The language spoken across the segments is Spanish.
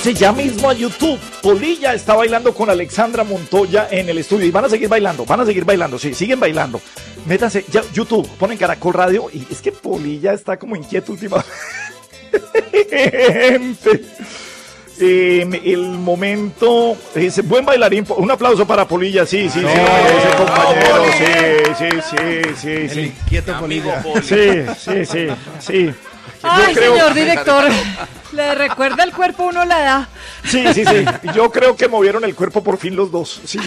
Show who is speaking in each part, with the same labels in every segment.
Speaker 1: Ya mismo a YouTube. Polilla está bailando con Alexandra Montoya en el estudio y van a seguir bailando, sí, siguen bailando. Métanse, ya, YouTube, ponen Caracol Radio y es que Polilla está como inquieto últimamente. El momento, buen bailarín, un aplauso para Polilla, sí, ese compañero, sí.
Speaker 2: El inquieto Polilla.
Speaker 1: Sí.
Speaker 3: Ay, señor director, le recuerda el cuerpo, uno la da.
Speaker 1: Sí. Yo creo que movieron el cuerpo por fin los dos. Sí.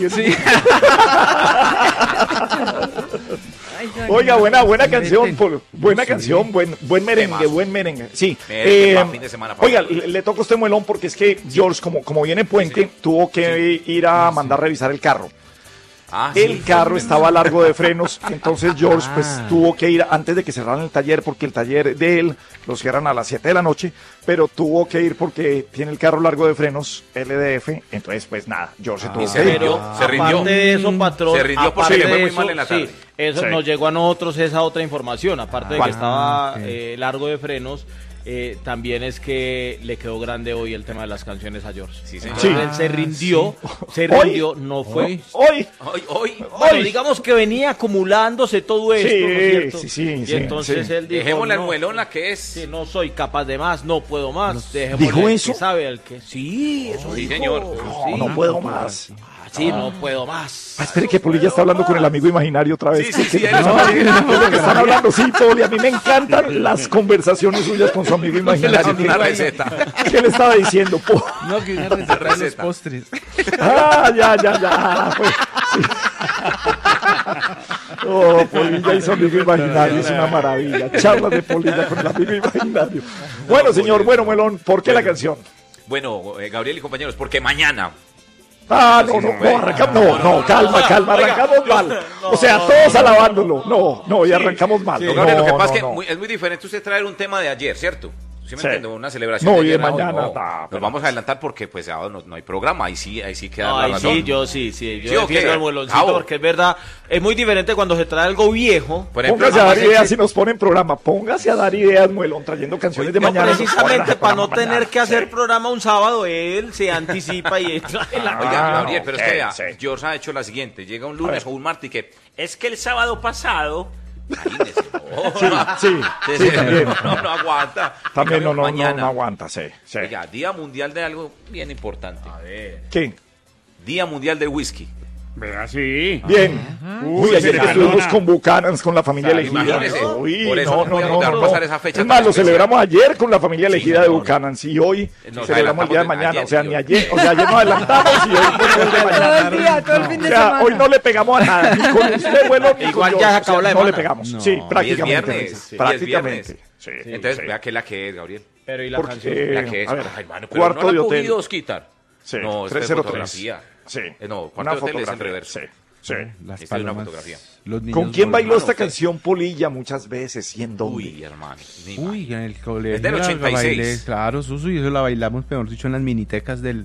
Speaker 1: Oiga, buena canción, Polo. Buena canción, buen merengue. Sí. Oiga, le toca a usted muelón porque es que George, como viene puente, tuvo que ir a mandar revisar el carro. El carro estaba largo de frenos, entonces George pues tuvo que ir antes de que cerraran el taller, porque el taller de él lo cierran a las 7 de la noche, pero tuvo que ir porque tiene el carro largo de frenos, LDF, entonces pues nada, George tuvo que ir.
Speaker 4: Se rindió.
Speaker 5: Aparte de eso, patrón,
Speaker 4: Se rindió porque le fue muy mal en la tarde.
Speaker 5: Sí, eso nos llegó a nosotros esa otra información, aparte de que estaba largo de frenos. También es que le quedó grande hoy el tema de las canciones a George.
Speaker 4: Sí, señor.
Speaker 5: Él se rindió, no fue.
Speaker 1: Hoy.
Speaker 5: Bueno, digamos que venía acumulándose todo esto, ¿no es cierto?
Speaker 1: Sí.
Speaker 5: Y entonces él dijo,
Speaker 4: dejémosle al muelón la que es.
Speaker 5: Sí, no soy capaz de más, no puedo más.
Speaker 1: ¿Dijo eso?
Speaker 5: Que sabe el que. Sí, eso dijo.
Speaker 4: Señor.
Speaker 1: No puedo más.
Speaker 5: Sí, no puedo más.
Speaker 1: Espere que Polilla está hablando con el amigo imaginario otra vez.
Speaker 4: Sí,
Speaker 1: Es lo que están hablando, sí, Poli. A mí me encantan las conversaciones suyas con su amigo imaginario.
Speaker 4: Una receta.
Speaker 1: ¿Qué le estaba diciendo, Poli?
Speaker 2: No, que una receta de los postres.
Speaker 1: Ya. Pues, sí. Polilla y su amigo imaginario es una maravilla. Charlas de Polilla con el amigo imaginario. Bueno, señor, Melón, ¿por qué la canción?
Speaker 4: Bueno, Gabriel y compañeros, porque mañana...
Speaker 1: calma, arrancamos mal. O sea, todos alabándolo. Y arrancamos mal.
Speaker 4: Sí. Gabriel, lo que pasa es que es muy diferente usted traer un tema de ayer, ¿cierto? ¿Sí me entiendo? Una celebración
Speaker 1: de
Speaker 4: ayer.
Speaker 1: Y de mañana.
Speaker 4: Nos vamos a adelantar porque pues sábado no hay programa, ahí sí queda la razón.
Speaker 5: Sí, yo defiendo al mueloncito porque es verdad, es muy diferente cuando se trae algo viejo.
Speaker 1: Por ejemplo, póngase a dar ideas si nos ponen programa, póngase a dar ideas, muelón, trayendo canciones de mañana.
Speaker 5: Precisamente para no tener que hacer programa un sábado, él se anticipa y trae la...
Speaker 4: Oiga, Gabriel, pero es que vea, George ha hecho la siguiente, llega un lunes o un martes y que, es que el sábado pasado...
Speaker 1: También.
Speaker 4: No aguanta.
Speaker 1: También no aguanta, sí.
Speaker 4: Oiga, Día Mundial de algo bien importante. A ver.
Speaker 1: ¿Qué?
Speaker 4: Día Mundial del Whisky.
Speaker 2: Vea, sí.
Speaker 1: Bien. Ayer que estuvimos con Buchanan's, con la familia elegida.
Speaker 4: Por eso no pasar esa fecha.
Speaker 1: Es más, lo celebramos ayer con la familia elegida de Buchanan's y hoy celebramos el día de mañana. O sea, ni ayer, ayer nos adelantamos y hoy el día de mañana.
Speaker 3: Todo el fin de semana.
Speaker 1: Hoy no le pegamos a nada, ni con usted, bueno, ni
Speaker 5: igual
Speaker 1: con
Speaker 5: ya se acabó la
Speaker 1: no le
Speaker 5: semana.
Speaker 1: pegamos. Sí, prácticamente.
Speaker 4: Prácticamente. Entonces, vea que la que es, Gabriel.
Speaker 5: Pero ¿y la canción?
Speaker 4: La que es, hermano, pero
Speaker 1: cuarto
Speaker 4: no
Speaker 1: de
Speaker 4: la
Speaker 1: hotel.
Speaker 4: cogido Osquitar.
Speaker 1: Sí,
Speaker 4: no, es
Speaker 1: 303.
Speaker 4: fotografía.
Speaker 1: Sí.
Speaker 4: No, cuarto de hotel es en reverso.
Speaker 1: Sí.
Speaker 2: Las
Speaker 4: Esta es una
Speaker 2: palomas,
Speaker 4: fotografía.
Speaker 1: ¿Con quién bailó esta canción Polilla muchas veces y en dónde?
Speaker 4: Uy, hermano.
Speaker 2: En el colegio.
Speaker 4: Es del 86.
Speaker 2: Claro, Susu, y eso la bailamos, peor dicho, en las minitecas del